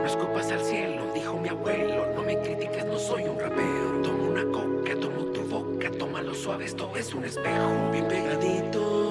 No escupas al cielo, dijo mi abuelo. No me critiques, no soy un rapero. Tomo una coca, tomo tu boca, tómalo suave, esto es un espejo. Bien pegadito